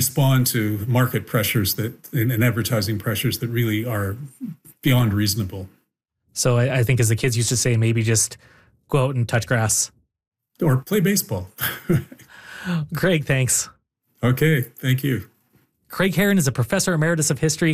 respond to market pressures and advertising pressures that really are beyond reasonable. So I think, as the kids used to say, maybe just go out and touch grass. Or play baseball. Craig, thanks. Okay, thank you. Craig Herron is a professor emeritus of history